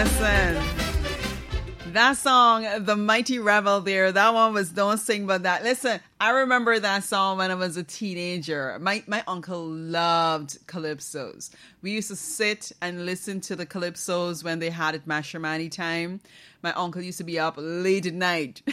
Listen. That song, The Mighty Rebel there, that one was Don't Sing But That. Listen, I remember that song when I was a teenager. My uncle loved calypsos. We used to sit and listen to the calypsos when they had it Mashermani time. My uncle used to be up late at night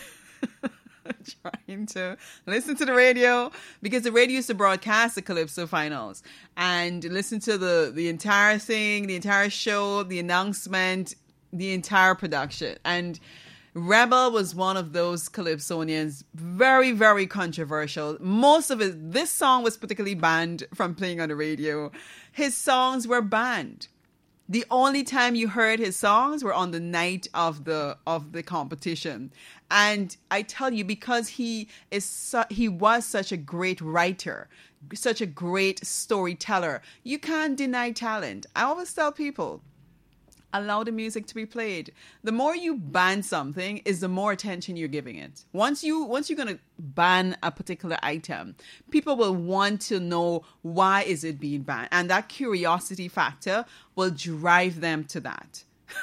trying to listen to the radio because the radio used to broadcast the Calypso finals and listen to the entire thing, the entire show, the announcement, the entire production. And Rebel was one of those Calypsonians, very, very controversial. Most of it, this song was particularly banned from playing on the radio. His songs were banned. The only time you heard his songs were on the night of the competition. And I tell you, because he was such a great writer, such a great storyteller, you can't deny talent. I always tell people, allow the music to be played. The more you ban something is the more attention you're giving it. Once you're going to ban a particular item, people will want to know why is it being banned. And that curiosity factor will drive them to that.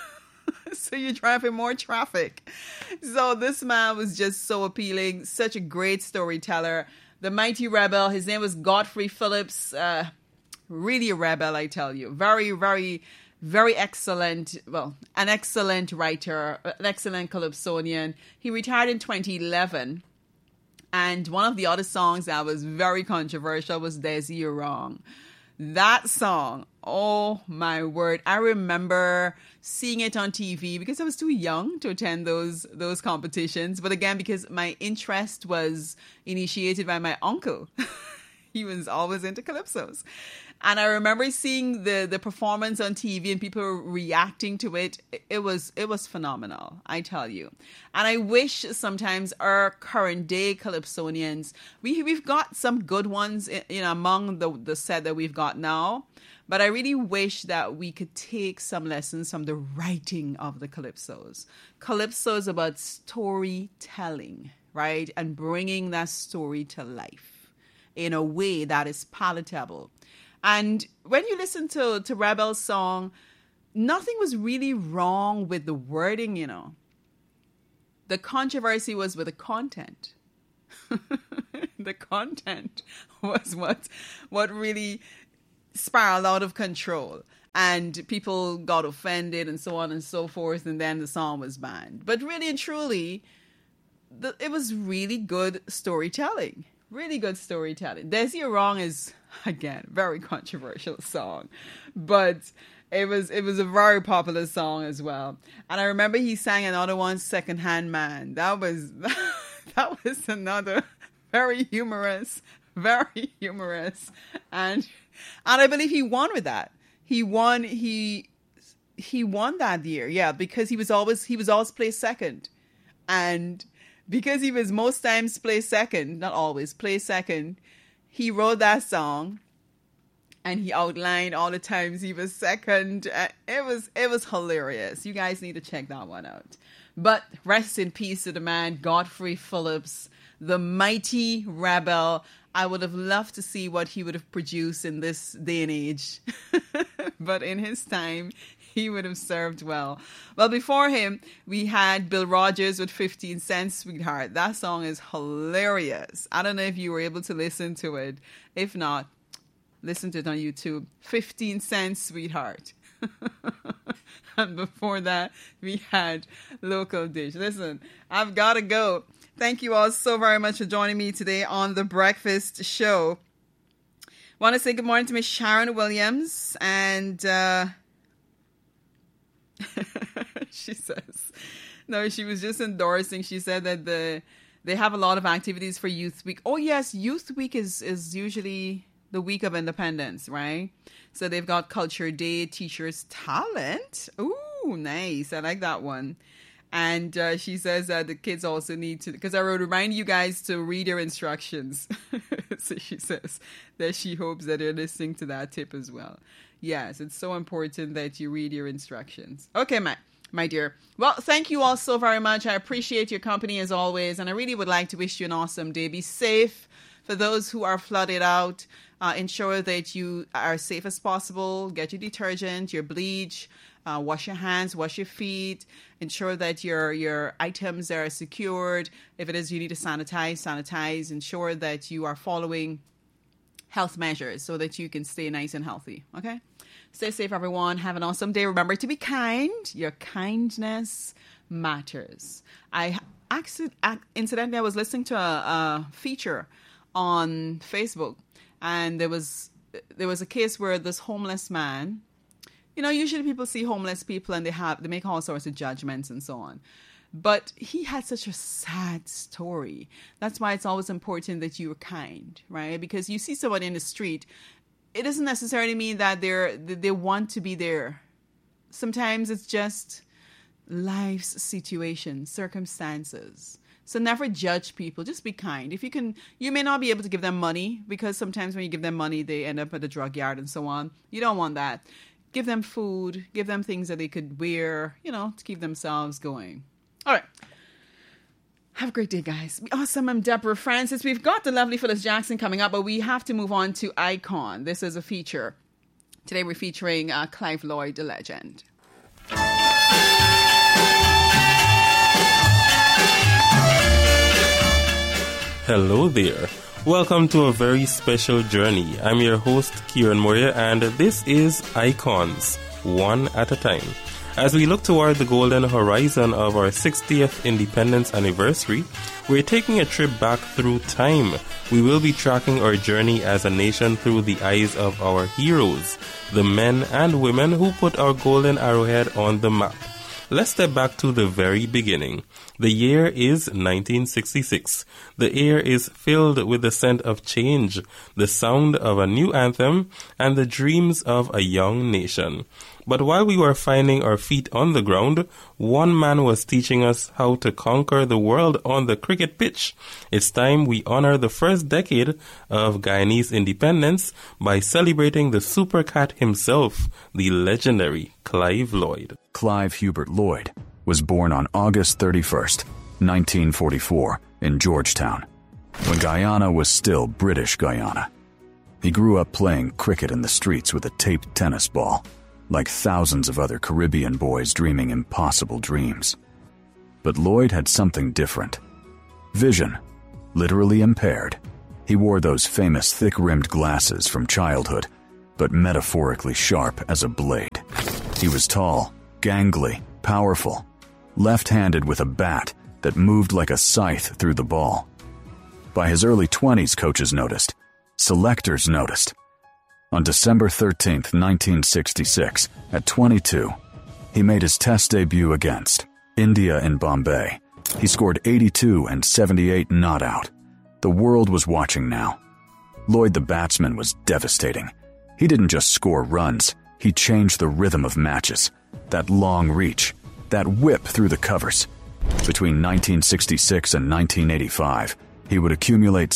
So you're driving more traffic. So this man was just so appealing. Such a great storyteller. The Mighty Rebel. His name was Godfrey Phillips. Really a rebel, I tell you. Very, very... very excellent, an excellent writer, an excellent calypsonian. He retired in 2011. And one of the other songs that was very controversial was There's You Wrong. That song, oh my word. I remember seeing it on TV because I was too young to attend those competitions. But again, because my interest was initiated by my uncle. He was always into calypsos. And I remember seeing the performance on TV and people reacting to it. It was phenomenal, I tell you. And I wish sometimes our current day calypsonians, we've got some good ones among the set that we've got now. But I really wish that we could take some lessons from the writing of the calypsos. Calypso is about storytelling, right? And bringing that story to life in a way that is palatable. And when you listen to Rebel's song, nothing was really wrong with the wording, The controversy was with the content. The content was what really spiraled out of control. And people got offended and so on and so forth. And then the song was banned. But really and truly, it was really good storytelling. Really good storytelling. There's You Wrong is, again, very controversial song, but it was a very popular song as well. And I remember he sang another one, Secondhand Man. That was another very humorous, and I believe he won with that. He won that year, yeah, because he was always placed second, and because he was most times placed second, not always, placed second, he wrote that song and he outlined all the times he was second. It was hilarious. You guys need to check that one out. But rest in peace to the man, Godfrey Phillips, the Mighty Rebel. I would have loved to see what he would have produced in this day and age. But in his time, he would have served well. Well, before him, we had Bill Rogers with 15 Cents, Sweetheart. That song is hilarious. I don't know if you were able to listen to it. If not, listen to it on YouTube. 15 Cents, Sweetheart. And before that, we had Local Dish. Listen, I've got to go. Thank you all so very much for joining me today on The Breakfast Show. Want to say good morning to Miss Sharon Williams and... she says, no, she was just endorsing. She said that they have a lot of activities for Youth Week. Oh yes, Youth Week is usually the week of independence, right? So they've got Culture Day, Teachers Talent. Ooh, nice. I like that one. And she says that the kids also need to, because I would remind you guys to read your instructions. So she says that she hopes that they're listening to that tip as well. Yes, it's so important that you read your instructions. Okay, my dear. Well, thank you all so very much. I appreciate your company as always. And I really would like to wish you an awesome day. Be safe. For those who are flooded out, ensure that you are safe as possible. Get your detergent, your bleach. Wash your hands, wash your feet, ensure that your items are secured. If it is you need to sanitize, ensure that you are following health measures so that you can stay nice and healthy. Okay? Stay safe, everyone. Have an awesome day. Remember to be kind. Your kindness matters. Incidentally, I was listening to a feature on Facebook, and there was a case where this homeless man, usually people see homeless people and they make all sorts of judgments and so on. But he had such a sad story. That's why it's always important that you are kind, right? Because you see someone in the street, it doesn't necessarily mean that they want to be there. Sometimes it's just life's situations, circumstances. So never judge people. Just be kind. If you can, you may not be able to give them money, because sometimes when you give them money, they end up at the drug yard and so on. You don't want that. Give them food. Give them things that they could wear, to keep themselves going. All right. Have a great day, guys. Be awesome. I'm Deborah Francis. We've got the lovely Phyllis Jackson coming up, but we have to move on to Icon. This is a feature. Today we're featuring Clive Lloyd, the legend. Hello there. Welcome to a very special journey. I'm your host, Kieran Moria, and this is Icons, one at a time. As we look toward the golden horizon of our 60th independence anniversary, we're taking a trip back through time. We will be tracking our journey as a nation through the eyes of our heroes, the men and women who put our golden arrowhead on the map. Let's step back to the very beginning. The year is 1966. The air is filled with the scent of change, the sound of a new anthem, and the dreams of a young nation. But while we were finding our feet on the ground, one man was teaching us how to conquer the world on the cricket pitch. It's time we honor the first decade of Guyanese independence by celebrating the super cat himself, the legendary Clive Lloyd. Clive Hubert Lloyd was born on August 31st, 1944, in Georgetown, when Guyana was still British Guyana. He grew up playing cricket in the streets with a taped tennis ball, like thousands of other Caribbean boys dreaming impossible dreams. But Lloyd had something different. Vision, literally impaired. He wore those famous thick-rimmed glasses from childhood, but metaphorically sharp as a blade. He was tall, gangly, powerful, left-handed with a bat that moved like a scythe through the ball. By his early 20s, coaches noticed. Selectors noticed. On December 13, 1966, at 22, he made his Test debut against India in Bombay. He scored 82 and 78 not out. The world was watching now. Lloyd the batsman was devastating. He didn't just score runs, he changed the rhythm of matches. That long reach, that whip through the covers. Between 1966 and 1985, he would accumulate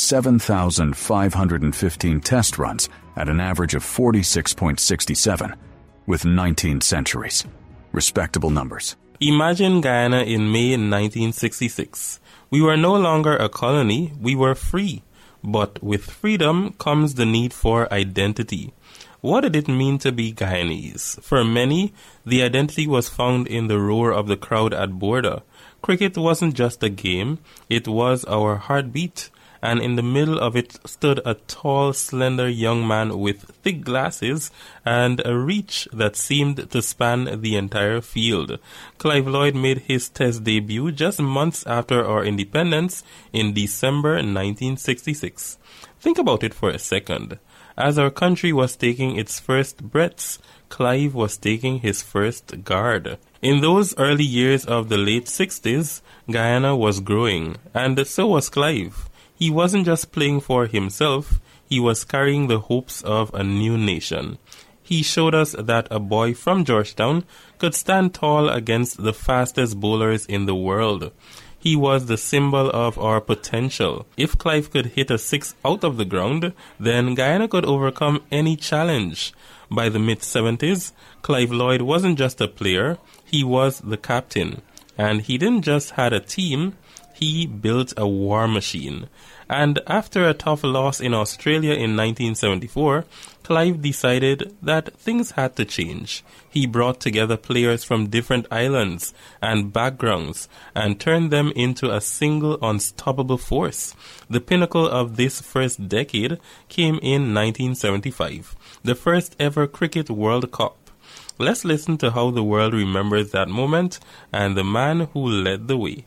7,515 test runs at an average of 46.67, with 19 centuries. Respectable numbers. Imagine Guyana in May 1966. We were no longer a colony, we were free. But with freedom comes the need for identity. What did it mean to be Guyanese? For many, the identity was found in the roar of the crowd at Border. Cricket wasn't just a game, it was our heartbeat. And in the middle of it stood a tall, slender young man with thick glasses and a reach that seemed to span the entire field. Clive Lloyd made his Test debut just months after our independence in December 1966. Think about it for a second. As our country was taking its first breaths, Clive was taking his first guard. In those early years of the late 60s, Guyana was growing, and so was Clive. He wasn't just playing for himself, he was carrying the hopes of a new nation. He showed us that a boy from Georgetown could stand tall against the fastest bowlers in the world. He was the symbol of our potential. If Clive could hit a six out of the ground, then Guyana could overcome any challenge. By the mid-70s, Clive Lloyd wasn't just a player, he was the captain. And he didn't just have a team, he built a war machine. And after a tough loss in Australia in 1974, Clive decided that things had to change. He brought together players from different islands and backgrounds and turned them into a single unstoppable force. The pinnacle of this first decade came in 1975, the first ever Cricket World Cup. Let's listen to how the world remembers that moment and the man who led the way.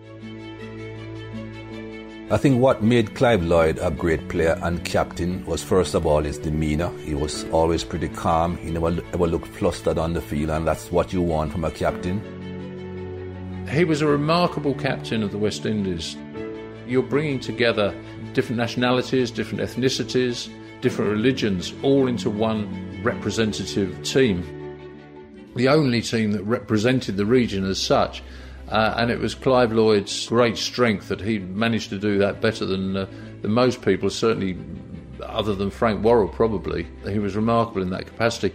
I think what made Clive Lloyd a great player and captain was first of all his demeanour. He was always pretty calm. He never ever looked flustered on the field, and that's what you want from a captain. He was a remarkable captain of the West Indies. You're bringing together different nationalities, different ethnicities, different religions, all into one representative team. The only team that represented the region as such. And it was Clive Lloyd's great strength that he managed to do that better than most people, certainly other than Frank Worrell probably. He was remarkable in that capacity.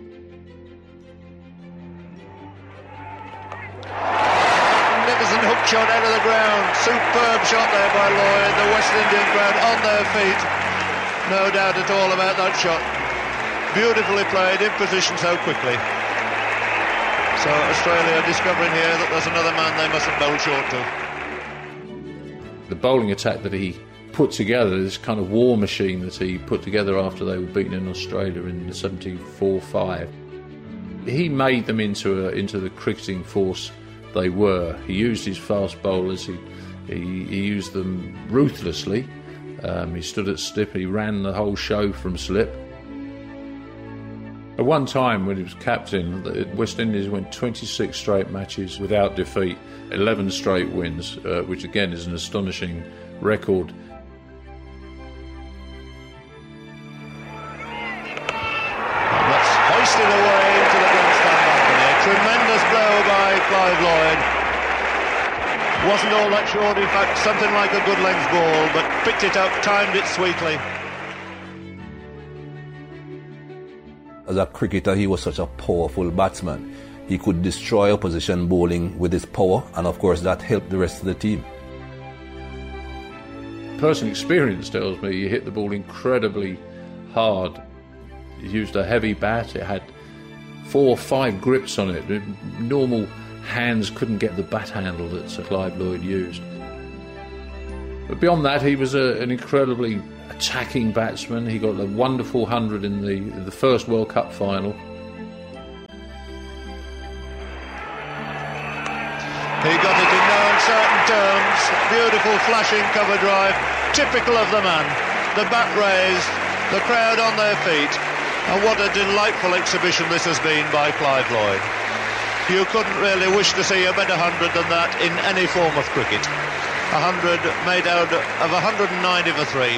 Magnificent hook shot out of the ground. Superb shot there by Lloyd. The West Indian crowd on their feet. No doubt at all about that shot. Beautifully played, in position so quickly. So Australia discovering here that there's another man they mustn't bowl short to. The bowling attack that he put together, this kind of war machine that he put together after they were beaten in Australia in 74-5, he made them into the cricketing force they were. He used his fast bowlers, he used them ruthlessly. He stood at slip, he ran the whole show from slip. At one time when he was captain, the West Indies went 26 straight matches without defeat, 11 straight wins, which again is an astonishing record. And that's hoisted away into the grandstand balcony. A tremendous blow by Clive Lloyd. Wasn't all that short, in fact, something like a good length ball, but picked it up, timed it sweetly. As a cricketer, he was such a powerful batsman. He could destroy opposition bowling with his power, and of course that helped the rest of the team. Personal experience tells me he hit the ball incredibly hard. He used a heavy bat, it had 4 or 5 grips on it. Normal hands couldn't get the bat handle that Sir Clive Lloyd used. But beyond that, he was an incredibly attacking batsman. He got a wonderful 100 in the first World Cup final. He got it in no uncertain terms. Beautiful flashing cover drive, typical of the man. The bat raised, the crowd on their feet, and what a delightful exhibition this has been by Clive Lloyd. You couldn't really wish to see a better 100 than that in any form of cricket. 100 made out of 190 for 3.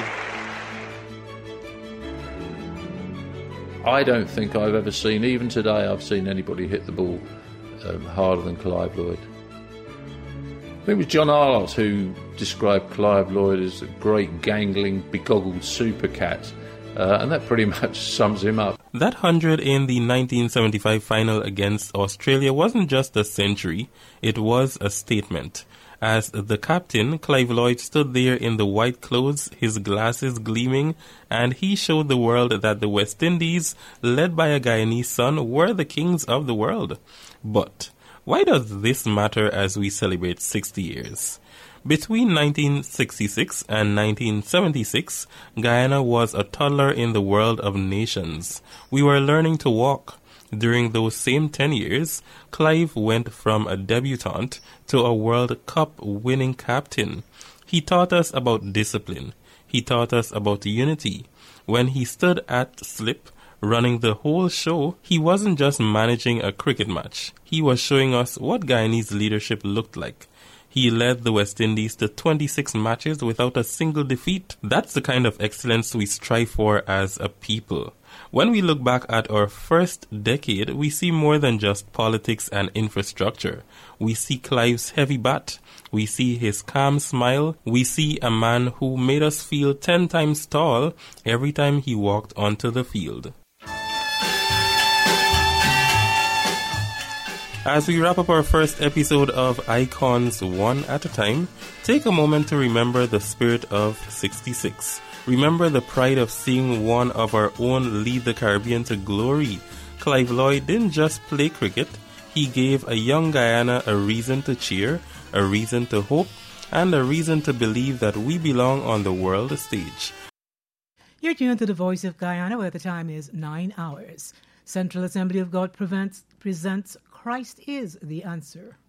I don't think I've ever seen, even today, I've seen anybody hit the ball harder than Clive Lloyd. I think it was John Arlott who described Clive Lloyd as a great gangling, begoggled super cat, and that pretty much sums him up. That 100 in the 1975 final against Australia wasn't just a century, it was a statement. As the captain, Clive Lloyd stood there in the white clothes, his glasses gleaming, and he showed the world that the West Indies, led by a Guyanese son, were the kings of the world. But why does this matter as we celebrate 60 years? Between 1966 and 1976, Guyana was a toddler in the world of nations. We were learning to walk. During those same 10 years, Clive went from a debutante to a World Cup winning captain. He taught us about discipline. He taught us about unity. When he stood at slip, running the whole show, he wasn't just managing a cricket match. He was showing us what Guyanese leadership looked like. He led the West Indies to 26 matches without a single defeat. That's the kind of excellence we strive for as a people. When we look back at our first decade, we see more than just politics and infrastructure. We see Clive's heavy bat. We see his calm smile. We see a man who made us feel 10 times tall every time he walked onto the field. As we wrap up our first episode of Icons One at a Time, take a moment to remember the spirit of 66. Remember the pride of seeing one of our own lead the Caribbean to glory. Clive Lloyd didn't just play cricket, he gave a young Guyana a reason to cheer, a reason to hope, and a reason to believe that we belong on the world stage. You're tuned to the Voice of Guyana, where the time is 9 hours. Central Assembly of God presents Christ is the Answer.